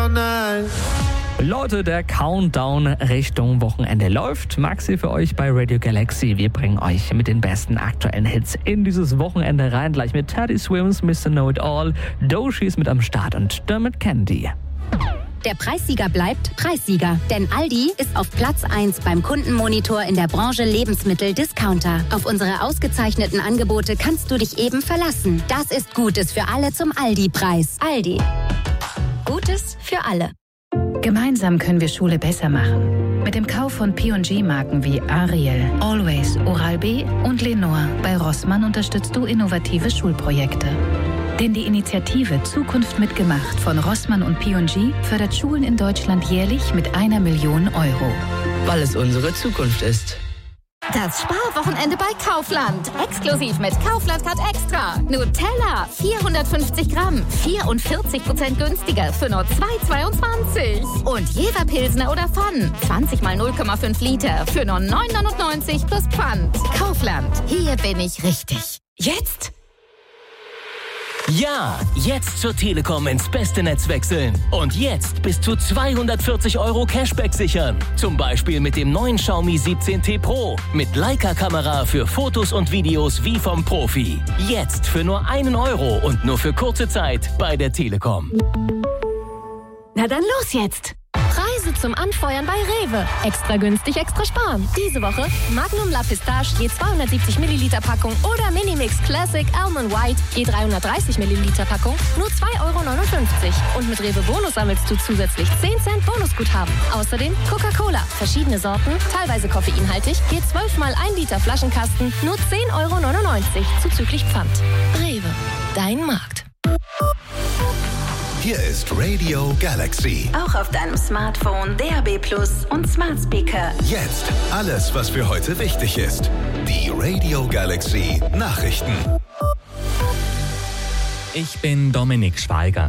all night. Leute, der Countdown Richtung Wochenende läuft. Maxi für euch bei Radio Galaxy. Wir bringen euch mit den besten aktuellen Hits in dieses Wochenende rein. Gleich mit Teddy Swims, Mr. Know It All. Doshi ist mit am Start und Dermot Kennedy. Der Preissieger bleibt Preissieger. Denn Aldi ist auf Platz 1 beim Kundenmonitor in der Branche Lebensmittel-Discounter. Auf unsere ausgezeichneten Angebote kannst du dich eben verlassen. Das ist Gutes für alle zum Aldi-Preis. Aldi. Gutes für alle. Gemeinsam können wir Schule besser machen. Mit dem Kauf von P&G-Marken wie Ariel, Always, Oral-B und Lenore bei Rossmann unterstützt du innovative Schulprojekte. Denn die Initiative Zukunft mitgemacht von Rossmann und P&G fördert Schulen in Deutschland jährlich mit 1 Million Euro. Weil es unsere Zukunft ist. Das Sparwochenende bei Kaufland. Exklusiv mit Kaufland Card Extra. Nutella, 450 Gramm, 44% günstiger für nur 2,22. Und Jever Pilsner oder Pfann, 20 mal 0,5 Liter für nur 9,99 plus Pfand. Kaufland, hier bin ich richtig. Jetzt? Ja, jetzt zur Telekom ins beste Netz wechseln. Und jetzt bis zu 240 € Cashback sichern. Zum Beispiel mit dem neuen Xiaomi 17T Pro. Mit Leica-Kamera für Fotos und Videos wie vom Profi. Jetzt für nur 1 € und nur für kurze Zeit bei der Telekom. Na dann los jetzt. Preise zum Anfeuern bei Rewe. Extra günstig, extra sparen. Diese Woche Magnum La Pistache je 270 Milliliter Packung oder Minimix Classic Almond White je 330 Milliliter Packung nur 2,59 €. Und mit Rewe Bonus sammelst du zusätzlich 10 Cent Bonusguthaben. Außerdem Coca-Cola, verschiedene Sorten, teilweise koffeinhaltig, je 12 mal 1 Liter Flaschenkasten nur 10,99 € zuzüglich Pfand. Rewe, dein Markt. Hier ist Radio Galaxy. Auch auf deinem Smartphone, DAB+ und Smart Speaker. Jetzt alles, was für heute wichtig ist. Die Radio Galaxy Nachrichten. Ich bin Dominik Schweiger.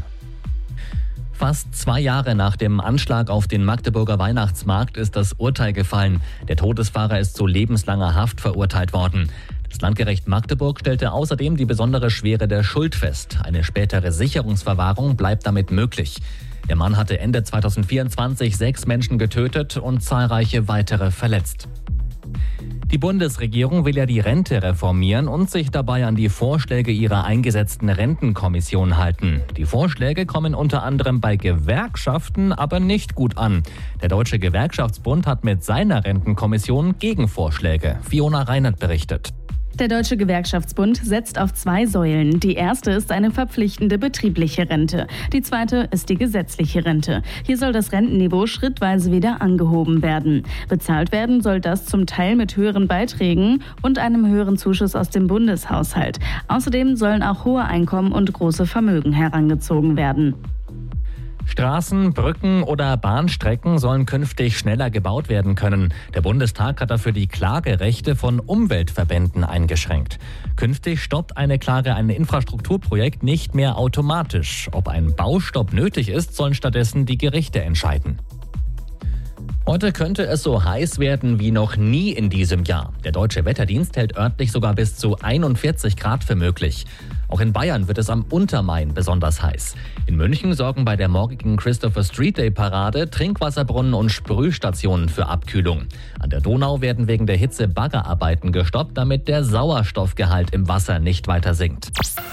Fast 2 Jahre nach dem Anschlag auf den Magdeburger Weihnachtsmarkt ist das Urteil gefallen. Der Todesfahrer ist zu lebenslanger Haft verurteilt worden. Das Landgericht Magdeburg stellte außerdem die besondere Schwere der Schuld fest. Eine spätere Sicherungsverwahrung bleibt damit möglich. Der Mann hatte Ende 2024 6 Menschen getötet und zahlreiche weitere verletzt. Die Bundesregierung will ja die Rente reformieren und sich dabei an die Vorschläge ihrer eingesetzten Rentenkommission halten. Die Vorschläge kommen unter anderem bei Gewerkschaften aber nicht gut an. Der Deutsche Gewerkschaftsbund hat mit seiner Rentenkommission Gegenvorschläge. Fiona Reinert berichtet. Der Deutsche Gewerkschaftsbund setzt auf 2 Säulen. Die erste ist eine verpflichtende betriebliche Rente. Die zweite ist die gesetzliche Rente. Hier soll das Rentenniveau schrittweise wieder angehoben werden. Bezahlt werden soll das zum Teil mit höheren Beiträgen und einem höheren Zuschuss aus dem Bundeshaushalt. Außerdem sollen auch hohe Einkommen und große Vermögen herangezogen werden. Straßen, Brücken oder Bahnstrecken sollen künftig schneller gebaut werden können. Der Bundestag hat dafür die Klagerechte von Umweltverbänden eingeschränkt. Künftig stoppt eine Klage ein Infrastrukturprojekt nicht mehr automatisch. Ob ein Baustopp nötig ist, sollen stattdessen die Gerichte entscheiden. Heute könnte es so heiß werden wie noch nie in diesem Jahr. Der Deutsche Wetterdienst hält örtlich sogar bis zu 41 Grad für möglich. Auch in Bayern wird es am Untermain besonders heiß. In München sorgen bei der morgigen Christopher Street Day Parade Trinkwasserbrunnen und Sprühstationen für Abkühlung. An der Donau werden wegen der Hitze Baggerarbeiten gestoppt, damit der Sauerstoffgehalt im Wasser nicht weiter sinkt.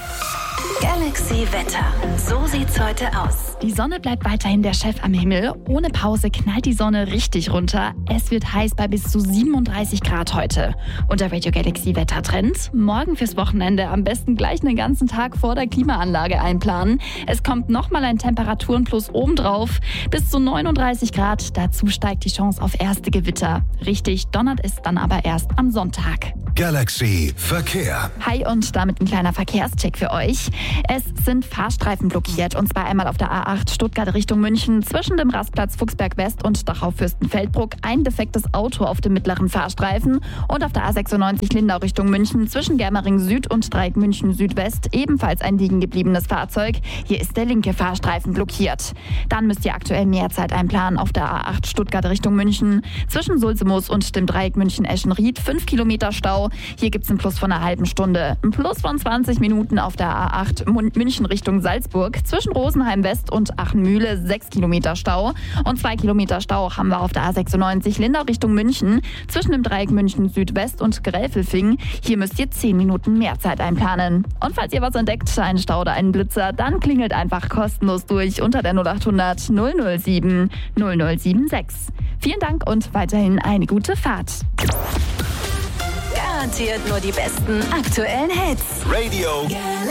Galaxy Wetter. So sieht's heute aus. Die Sonne bleibt weiterhin der Chef am Himmel. Ohne Pause knallt die Sonne richtig runter. Es wird heiß bei bis zu 37 Grad heute. Und der Radio Galaxy Wettertrend. Morgen fürs Wochenende am besten gleich einen ganzen Tag vor der Klimaanlage einplanen. Es kommt nochmal ein Temperaturenplus obendrauf. Bis zu 39 Grad. Dazu steigt die Chance auf erste Gewitter. Richtig donnert es dann aber erst am Sonntag. Galaxy Verkehr. Hi und damit ein kleiner Verkehrscheck für euch. Es sind Fahrstreifen blockiert und zwar einmal auf der A8 Stuttgart Richtung München zwischen dem Rastplatz Fuchsberg West und Dachau-Fürstenfeldbruck ein defektes Auto auf dem mittleren Fahrstreifen und auf der A96 Lindau Richtung München zwischen Germering Süd und Dreieck München Südwest ebenfalls ein liegen gebliebenes Fahrzeug. Hier ist der linke Fahrstreifen blockiert. Dann müsst ihr aktuell mehr Zeit einplanen auf der A8 Stuttgart Richtung München zwischen Sulzemoos und dem Dreieck München Eschenried 5 Kilometer Stau. Stau. Hier gibt es einen Plus von einer halben Stunde. Ein Plus von 20 Minuten auf der A8 München Richtung Salzburg. Zwischen Rosenheim West und Achenmühle 6 Kilometer Stau. Und 2 Kilometer Stau haben wir auf der A96 Lindau Richtung München. Zwischen dem Dreieck München Südwest und Gräfelfing. Hier müsst ihr 10 Minuten mehr Zeit einplanen. Und falls ihr was entdeckt, einen Stau oder einen Blitzer, dann klingelt einfach kostenlos durch unter der 0800 007 0076. Vielen Dank und weiterhin eine gute Fahrt. Garantiert nur die besten aktuellen Hits. Radio